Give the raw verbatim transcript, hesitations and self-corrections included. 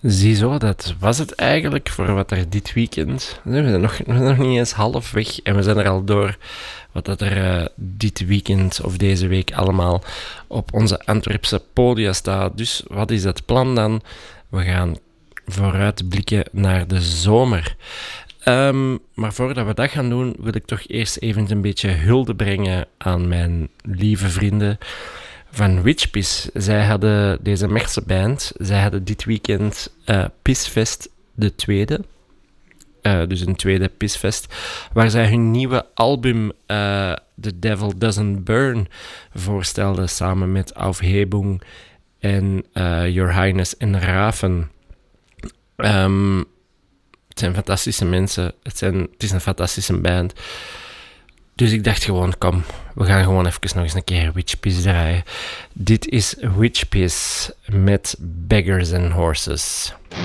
Ziezo, dat was het eigenlijk voor wat er dit weekend... We zijn nog, we zijn nog niet eens half weg en we zijn er al door wat dat er uh, dit weekend of deze week allemaal op onze Antwerpse podia staat. Dus wat is het plan dan? We gaan vooruitblikken naar de zomer. Um, maar voordat we dat gaan doen, wil ik toch eerst even een beetje hulde brengen aan mijn lieve vrienden van Witchpiss. Zij hadden deze Merse band. Zij hadden dit weekend uh, Pissfest de tweede. Uh, dus een tweede Pissfest. Waar zij hun nieuwe album uh, The Devil Doesn't Burn voorstelden. Samen met Aufhebung en uh, Your Highness en Raven. Um, het zijn fantastische mensen. Het, zijn, het is een fantastische band. Dus ik dacht gewoon, kom, we gaan gewoon even nog eens een keer Witchpiss draaien. Dit is Witchpiss met Beggars and Horses.